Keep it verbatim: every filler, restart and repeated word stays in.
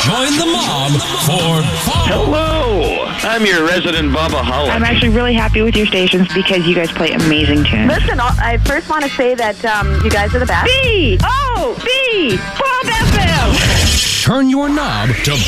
Join the mob for fun. Hello, I'm your resident Bubba Holland. I'm actually really happy with your stations because you guys play amazing tunes. Listen, I first want to say that um, you guys are the best. B O B Bob F M. Turn your knob to